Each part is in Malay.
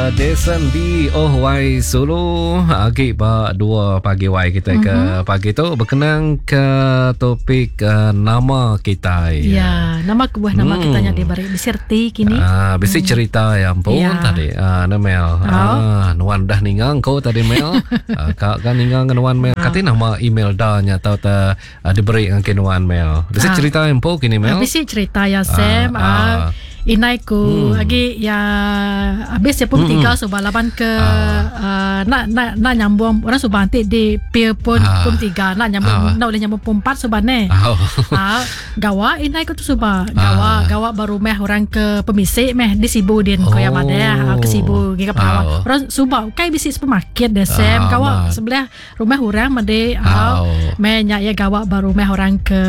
Desan di Wai Solo. Agi ba 2 pagi wai kita ke pagi tu berkenang ke topik nama kita. Ya, nama kebuah nama kita di bari diserti kini. Bisi cerita yang pun tadi. Mel. Nuan dah ningang kau tadi Mel. Kak kan ningang nuan Mel. Kati nama email dah nya tau ta diberi dengan nuan Mel. Bisi cerita yang pun kini Mel. Bisi cerita ya Sam. Inai ku lagi ya habis ya pun 3 subah laban ke nak nyambung orang subah nanti di pil pun 3 nak nyambung nak boleh nyambung pun 4 subah ne. Gawa inai ku tu subah gawa baru meh orang ke pemisik meh di Sibu din ko yang ada ke Sibu ke Pawang. Orang subah kai bisi supermarket deh Sam gawa sebelah rumah orang made meh nya ya gawa baru meh orang ke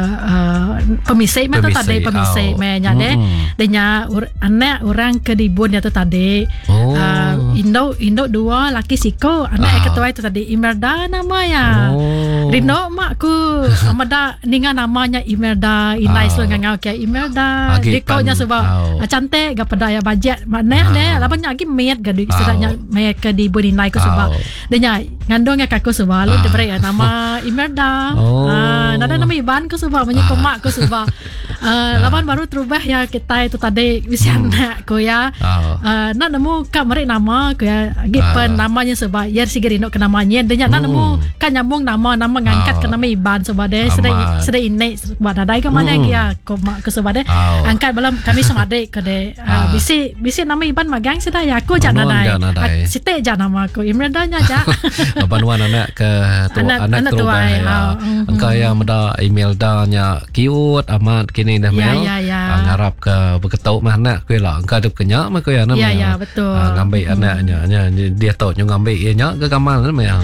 pemisik meh tu tadi pemisik meh nya deh nya anak orang ke dibun dia tu tadi Indo 2 laki siko anak ketua itu tadi Imelda namanya Rino mak ku amada ninga namanya Imelda inai selo ngau ke Imelda dikonya sebab cantik ga pada ya budget mana deh lapanya lagi met ga istilahnya met ke dibun inai ku sebab denya ngandongnya kaku sebab lu diberi nama Imelda nada nama iban ku sebab menyiko mak ku sebab lapan baru terubah ya kita itu tadi bisa nak ko ya nak nemu kamari nama ko ya gipen namanya sebab ya sigirino ke namanya denya nak nemu kan nyambung nama ngangkat ke nama iban sebab deh sedai ini sebab ada ke mana ya ko mak ke sebab deh angkat balam kami sama adik ke deh bisi nama iban magang sedai ya ko jangan nadai site jangan nama ko Imelda nya ja panuan anak ke anak terubah angka yang ada Imelda nya cute amat kini dah Mel ngarap ke berketuk mana ku lah engkau ada kenyak mah ku ya nama ya betul ngambil anaknya dia tahu nyo ngambil ianya ke kamal nama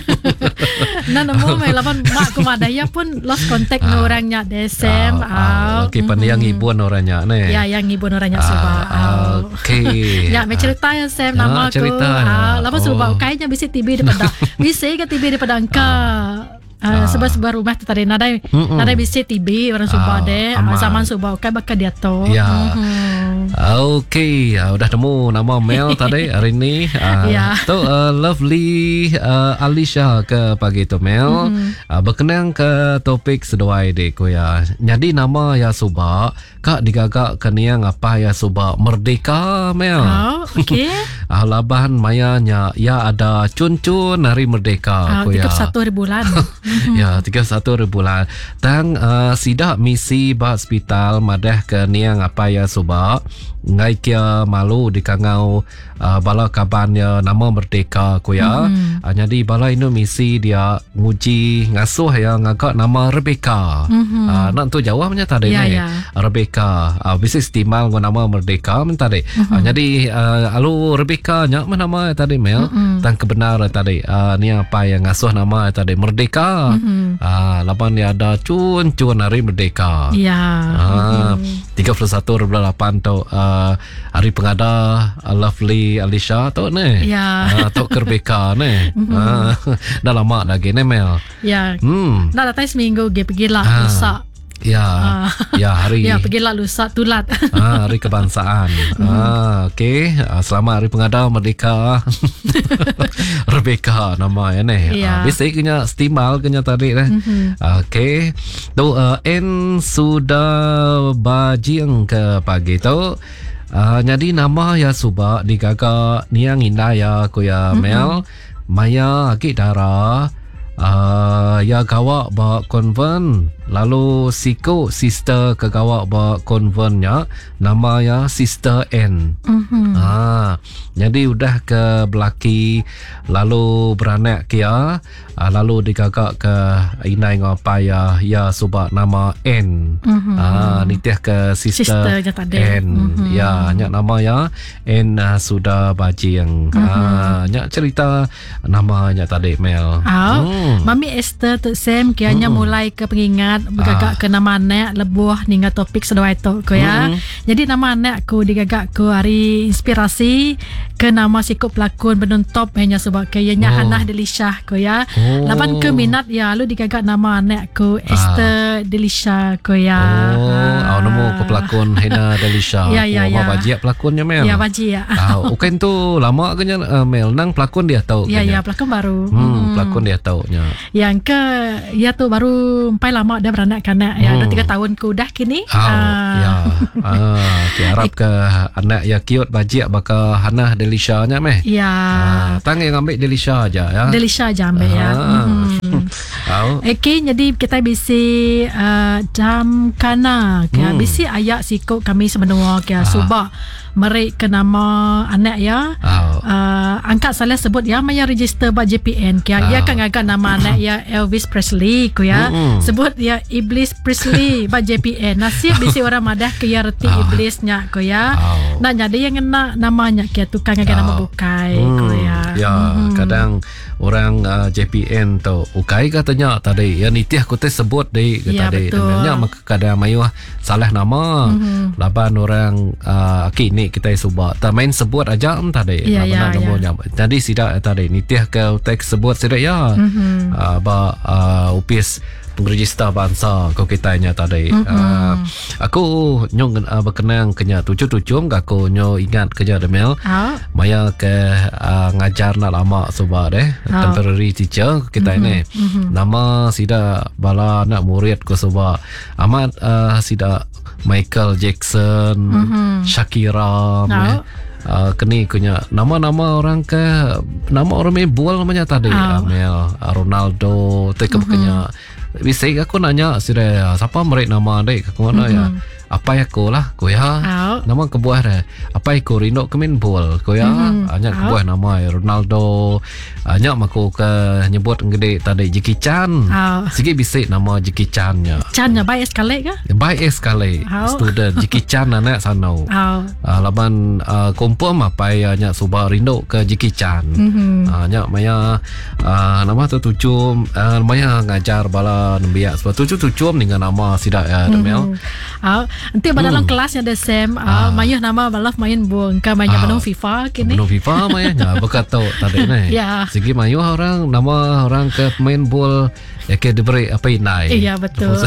nemu mai lawan mak ku madaya pun lost contact no orangnya desem kipan yang ngibun orangnya ne ya yang ngibun orangnya sebab okey ya me cerita yang Sam nama ku lawan sebab kayaknya bisi TV daripada bisi ke TV daripada engkau sebab rumah tu tadi nadai bisi TV orang Subah deh zaman Subah kai bakal dia tu okey udah temu nama Mel tadi hari ni tu lovely Alicia ke pagi tu Mel berkenang ke topik seduai dek ko ya jadi nama ya Subah kak digagak keniang apa ya Subah merdeka Mel okey laban mayanya ya ada cun-cun hari merdeka ko ya 31 bulan ya 31 bulan tang sidak misi ba hospital madah ke niang apa ya Subah ngai kia malu di kangau bala kabannya nama merdeka ko ya jadi bala ini misi dia nguji ngasuh ya ngagak nama Rebecca nak tu jawabnya tadi ni Rebecca bisi istimal ngau nama merdeka men tadi jadi alu Rebecca nya mana nama tadi Mel tang kebenar tadi ni apa yang ngasuh nama tadi merdeka lapan dia ada cun-cun hari merdeka 31 8 tu hari pengada lovely Alicia tu ni tu Rebecca ni dah lama lagi ni Mel dah datang seminggu pergi lah lusa hari pergi lah lusa tulat hari kebangsaan okey selamat hari pengada merdeka Rebecca nama ni biasa kena stimal kena tadi okey tu en sudah bajiang ke pagi tu jadi nama ya Subah digagak niang indah ya ko ya Mel maya akik darah ya gawak ba konven lalu siko sister ke gawak ba konvennya nama ya Sister N jadi udah ke belaki lalu beranak kia lalu digagak ke inai ngapa ya Subah nama N nitiah ke Sister N ya nyak nama ya N sudah bajiang nyak cerita namanya tadi Mel Mami Esther tu Sam kianya mulai ke pengingat bergagak ke nama anak lebuh hingga topik sedua itu ko ya. Jadi nama anak ku digagak ku hari inspirasi ke nama sikut pelakon penonton hanya sebab kayaknya Hannah Delisha ko ya. Laban ke minat ya lu digagak nama anak ko Esther Delisha ko ya. Nama ko pelakon Hannah Delisha. Ya. Bajiak pelakonnya Mel. Ya bajiak. Ukan tu lama kenya Mel nang pelakon dia tahu. Ya pelakon baru. Pelakon dia tahu nya. Yang ke ya tu baru empai lama dah beranak kanak ya. Dah 3 tahun ku dah kini. Harap ke anak ya kiot bajiak baka Hannah Delisha nya meh. Ya. Tang yang ambil Delisha aja ya. Delisha aja ambil ya. Okey, jadi kita bisi jam kana ya bisi ayak sikut kami sebenarnya ya subak merik ke nama anak ya. Angkat salah sebut ya maya register ba JPN ya. Ia kan agak nama anak ya Elvis Presley ko ya. Sebut ya Iblis Presley ba JPN. Nasib bisi orang madah ke ya reti iblisnya ko ya. Nak jadi yang kena namanya ke tukang agak nama bukai ko ya. Ya, kadang orang JPN tu ukai katanya tadi ya nitiah ko teh sebut dei tadi. Namanya maka kadang mayuh salah nama. Laban orang kini kita subak tak main sebut aja tadi namanya. Jadi sidak tadi nitiah ke teks sebut sidak ya. Upis pengrejista bangsa ko kitanya tadi. Aku nyong berkenang kenya tujuh-tujuh aku nyo ingat kenya demel. Maya ke ngajar nak lama sebab temporary teacher kita ini. Nama sida bala anak murid ko sebab amat sida Michael Jackson, Shakira, kini punya nama-nama orang ke nama orang main bola namanya tadi Mel Ronaldo teka kenya bisa aku nanya sira siapa mereka nama dek ke mana ya apa ya ko lah ko ya nama kebuah dah apa ko Rino kemin bol ko ya hanya kebuah nama Ronaldo hanya mako ke nyebut gede tadi Jackie Chan sikit bisa nama Jackie Chan nya baik sekali ke baik sekali student Jackie Chan anak sanau laban confirm apa ya nya subah Rino ke Jackie Chan nya maya nama tu tujuh maya ngajar bala nembiak sebab tujuh dengan nama sidak ya demel nanti dalam kelasnya ada Sam mayuh nama balaf main buang ke banyak menung FIFA kini menung FIFA mayahnya berkata tadi ni segi mayuh orang nama orang ke main bol ya ke diberi apa inai iya betul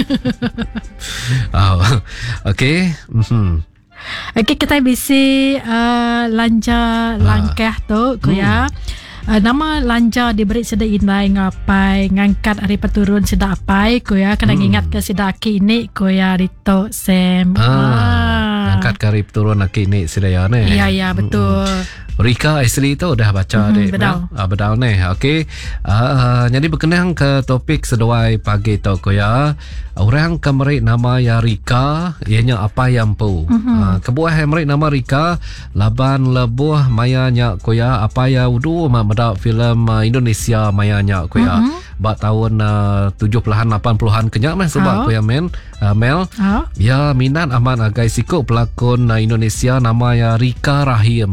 okey okey kita bisi langkah tu ku ya. Nama lanja diberi sedang inai ngapai ngangkat hari peturun sedang apai ko ya kena ingat ke sedang kini ko ya Rito Sam ngangkat ke hari peturun kini sedang ya ne ya betul Rika Ashley tu dah baca dek bedal ni okey jadi berkenaan ke topik seduai pagi tu ko ya orang kemari nama ya Rika ianya apa yang pu kebuah kemari nama Rika laban lebuh mayanya ko ya apa ya udu mada filem Indonesia mayanya ko ya ba tahun 70-an 80-an kenyak meh sebab ko ya Mel ya minat aman agai sikut pelakon Indonesia nama ya Rika Rahim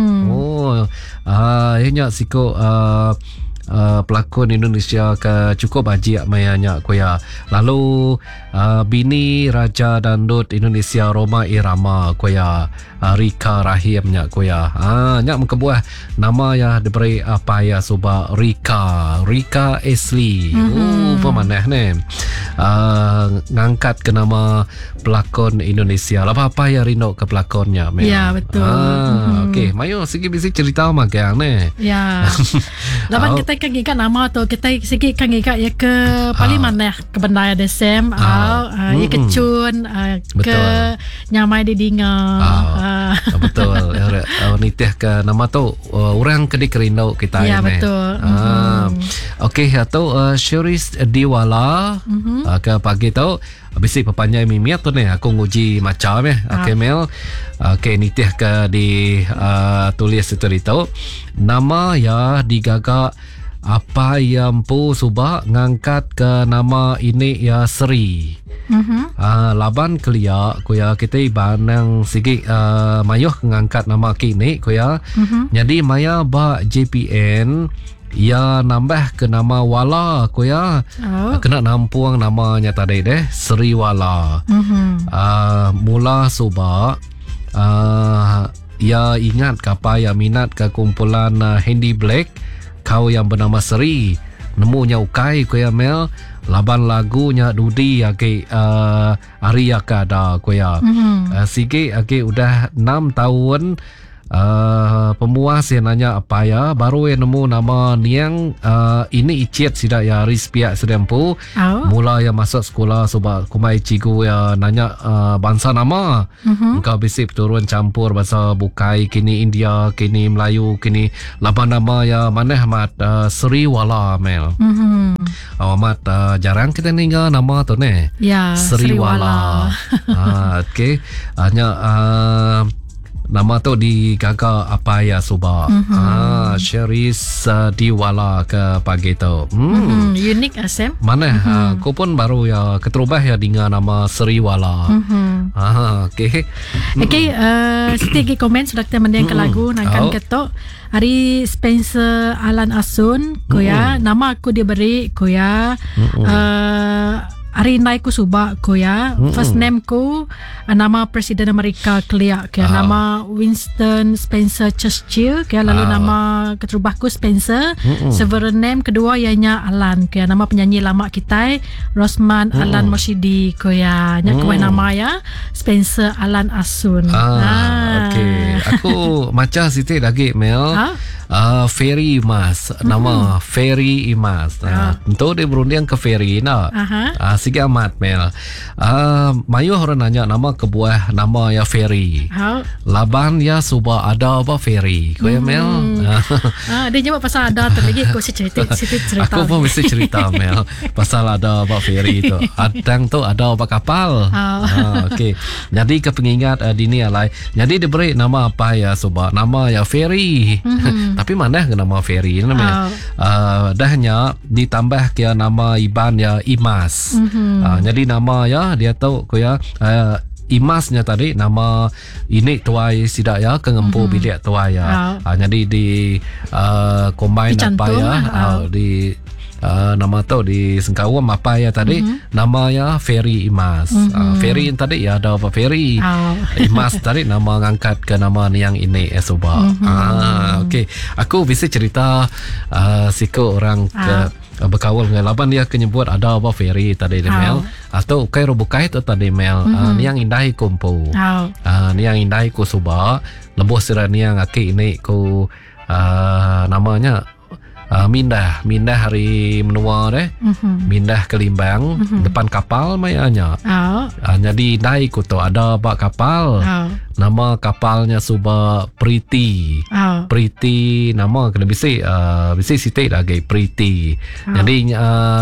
ianya sikut pelakon Indonesia ke cukup bajiak mayanya ko ya lalu bini Raja Dandut Indonesia Roma Irama ko ya Rika Rahim nya ko ya nya mengkebuah nama ya diberi apa ya suba Rika Ashley pemanah ni ngangkat ke nama pelakon Indonesia apa ya Rino ke pelakonnya ya betul okey mayo sikit bisi cerita magang ni ya lawan kita kan ingat nama tu kita sikit kan ingat ya ke paling mana ke benda ada Sam ya kecun ke nyamai di dinga betul nitih ke nama tu orang kedik rindu kita ya betul okey atau Shuris Diwala ke pagi tu bisi papanya mimiat tu ni aku nguji macam okey Mel okey nitih ke di tulis itu nama ya digagak apa yang pu subak ngangkat ke nama ini ya Sri laban kelia ko ya kita ibanang sikit mayuh ngangkat nama kini ko ya jadi maya ba JPN ya nambah ke nama Wala ko ya kena nampuang namanya tadi Sri Wala mula subak ya ingat kapa ya minat ke kumpulan Handy Black, kau yang bernama Seri, nemunya ukai ko ya Mel, laban lagunya Dudi ake Arya kada ko ya. Sige ake udah 6 tahun. Pemuas yang nanya apa ya, baru yang nemu nama niang ini icet sida ya rispiak sedempu. Mula yang masuk sekolah sebab kumai cigu ya nanya bangsa nama. Engkau bisip turun campur bahasa Bukai, kini India, kini Melayu, kini laban nama ya mana amat Seri Wala Mel. Amat jarang kita dengar nama tu ne. Ya, Seri Wala. Okey, hanya nama tu digaga apa ya Subak. Sheris Diwala ke pagi tu. Unik Asem. Mana? Kau pun baru ya keterubah ya dengan nama Seri Wala. Okey. Okey, sedikit komen sudah kita mendengar ke lagu nangkan ketok. Hari Spencer Alan Asun koya, nama aku diberi koya. Hari naik ku subak ko ya. First name ku nama Presiden Amerika Kelia ke nama Winston Spencer Churchill ke, lalu nama keterubah ku Spencer. Several name kedua ianya Alan ke, nama penyanyi lama kita Rosman Alan Moshidi ko ya. Nya ko nama ya Spencer Alan Asun. Okey. Aku macam situ lagi Mel. Ferry Imas, nama Ferry Imas. Tentu dia berunding ke Ferry nak. Sige amat Mel. Mayu orang nanya nama kebuah nama ya Ferry. Laban ya suba ada apa Ferry? Kau ya Mel? Dia jawab pasal ada tu lagi. Kau cerita. Aku pun mesti cerita Mel pasal ada apa Ferry tu. Adang tu ada apa kapal. Okey. Jadi kepengingat dini alai. Jadi diberi nama apa ya suba? Nama ya Ferry. Tapi mana ke nama Ferry namanya? Dahnya ditambah ke nama Iban ya Imas. Jadi nama ya dia tahu ko ya Imasnya tadi nama ini tuai sidak ya kengempu bilik tuai ya. Jadi di combine apa ya di nama tu di Sengkawam apa ya tadi nama ya Ferry Imas. Ferry tadi ya ada apa Ferry. Imas tadi nama ngangkat ke nama yang ini Subak. Okey, aku bisa cerita siko orang ke berkawal dengan laban dia kenyebut ada apa Ferry tadi Mel atau kai robukai tu tadi Mel ni yang indai kumpu. Ni yang indai ku Subak lebih sira ni yang aki ini ku namanya mindah hari menua deh. Mindah ke Limbang depan kapal mayanya. Jadi naik tu ada bak kapal. Nama kapalnya Suba Priti. Priti nama kena bisi sitik lagi Priti. Jadi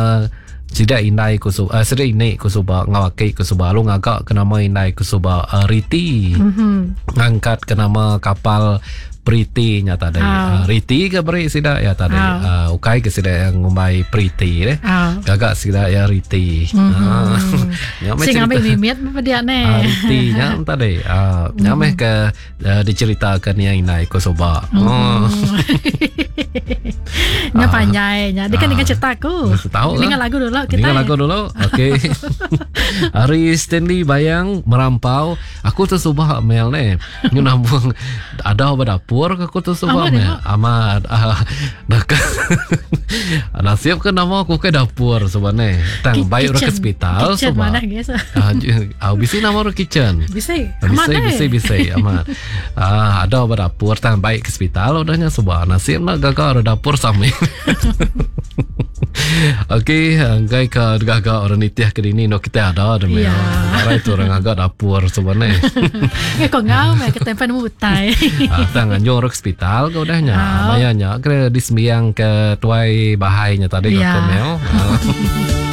tidak indai ku Suba sedai ini ku Suba ngawaki ku Suba lu ngagak ke nama indai ku Suba Riti. Ngangkat ke nama kapal Priti nya tadi. Riti ke beri sida ya tadi. Ukai ke sida yang ngumbai Priti deh. Gagak sida ya Riti. Sing ambil mimit apa dia ne? Riti nya tadi. Nyameh ke diceritakan yang inai ko Soba. Nya panjai nya. Dia kan dengan ceritaku. Dengan lagu dulu kita. Dengan lagu dulu. Okey. Hari Stanley Bayang merampau. Aku tu subah Mel ne. Nyu nambung ada apa dapur aku tu subah Mel. Amat. Nasib ke nama aku ke dapur sebenarnya. Tang baik ke hospital subah. Kitchen mana guys? Bisi nama ru kitchen. Bisi. Amat. Ada apa dapur tang baik ke hospital udahnya subah. Nasib nak gagak dapur sama. Okey, angkai ke gagak orang nitiah ke dini no kita ada demi. Arai tu orang agak dapur sebenarnya. Kau ngau me ke tempat mutai. Tangan jong hospital kau udahnya. Mayanya ke dismiang ke tuai bahainya tadi ke Mel.